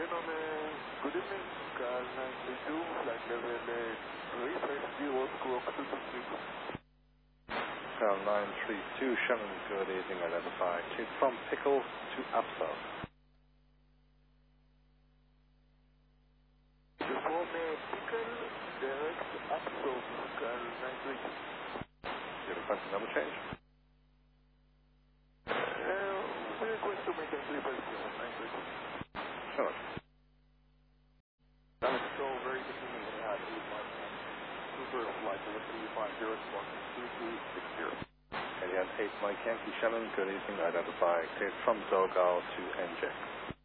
Shannon, good evening. Cal 932, flight level 350, squawk 223. Cal 932, Shannon, good evening, identify. Take from Pickle to Upsell. From Pickle, direct Upsell, Cal 932. You request a number change? We request to maintain 350, 932. Sure. So very good evening, 8 Mike Yankee, Super flight level 350, squawk 2260. Alien 8 Mike Yankee, Shannon, good evening, identify. Take from Zogao to NJ.